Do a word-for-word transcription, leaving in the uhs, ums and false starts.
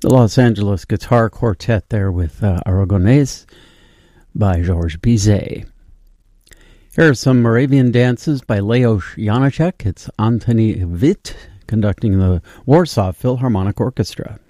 The Los Angeles Guitar Quartet there with uh, Aragonés by Georges Bizet. Here are some Moravian dances by Leos Janáček. It's Antoni Vit conducting the Warsaw Philharmonic Orchestra.